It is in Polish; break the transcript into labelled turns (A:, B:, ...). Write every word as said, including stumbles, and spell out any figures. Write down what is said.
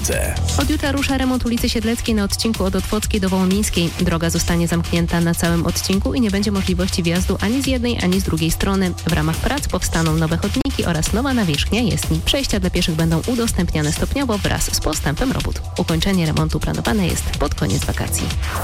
A: drodze.
B: Od jutra rusza remont ulicy Siedleckiej na odcinku od Otwockiej do Wołomińskiej. Droga zostanie zamknięta na całym odcinku i nie będzie możliwości wjazdu ani z jednej, ani z drugiej strony. W ramach prac powstaną nowe chodniki oraz nowa nawierzchnia jezdni. Przejścia dla pieszych będą udostępniane stopniowo wraz z postępem robót. Ukończenie remontu planowane jest pod koniec wakacji.